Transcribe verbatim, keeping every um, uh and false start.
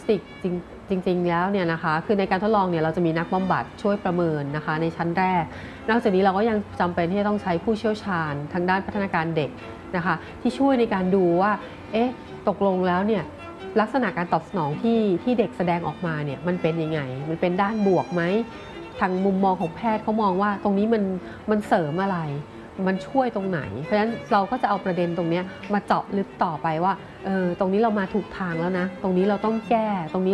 ติกจริงๆแล้วเนี่ยนะคะคือในการทดลองเนี่ยเราจะมีนักบำบัดช่วยประเมินนะคะในชั้นแรกนอกจากนี้เราก็ยังจำเป็นที่จะต้องใช้ผู้เชี่ยวชาญทางด้านพัฒนาการเด็กนะคะที่ช่วยในการดูว่าเอ๊ะตกลงแล้วเนี่ยลักษณะการตอบสนองที่ที่เด็กแสดงออกมาเนี่ยมันเป็นยังไงมันเป็นด้านบวกไหมทางมุมมองของแพทย์เขามองว่าตรงนี้มันมันเสริมอะไรมันช่วยตรงไหนเพราะฉะนั้นเราก็จะเอาประเด็นตรงนี้มาเจาะลึกต่อไปว่าเออตรงนี้เรามาถูกทางแล้วนะตรงนี้เราต้องแก้ตรงนี้